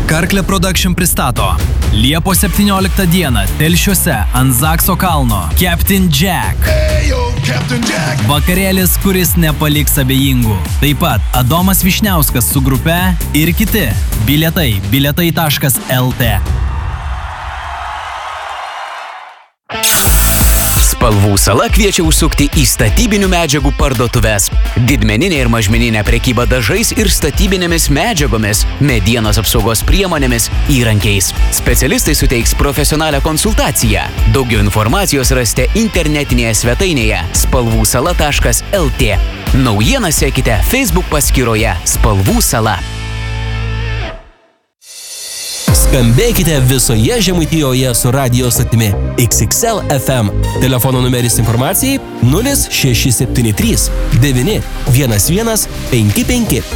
Karklė Production pristato Liepos 17 dieną Telšiuose ant Zakso kalno Captain Jack. Vakarėlis, kuris nepaliks abejingų. Taip pat Adomas Višniauskas su grupe ir kiti. Bilietai.lt. Spalvų sala kviečia užsukti į statybinių medžiagų parduotuves. Didmeninė ir mažmeninė prekyba dažais ir statybinėmis medžiagomis, medienos apsaugos priemonėmis, įrankiais. Specialistai suteiks profesionalią konsultaciją. Daugiau informacijos rasite internetinėje svetainėje spalvūsala.lt. Naujieną sekite Facebook paskyroje Spalvų sala. Skambėkite visoje Žemaitijoje su radijo stotimi XXL FM. Telefono numeris informacijai 0673 911 55.